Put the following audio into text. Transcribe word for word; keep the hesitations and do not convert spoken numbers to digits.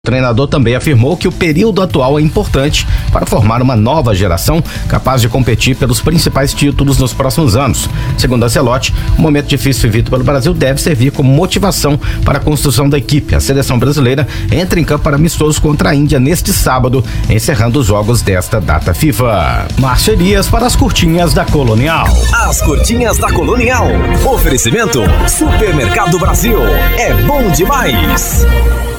O treinador também afirmou que o período atual é importante para formar uma nova geração capaz de competir pelos principais títulos nos próximos anos. Segundo Ancelotti, o momento difícil vivido pelo Brasil deve servir como motivação para a construção da equipe. A seleção brasileira entra em campo para amistoso contra a Índia neste sábado, encerrando os jogos desta data FIFA. Márcio Elias para as curtinhas da Colonial. As curtinhas da Colonial. Oferecimento Supermercado Brasil. É bom demais.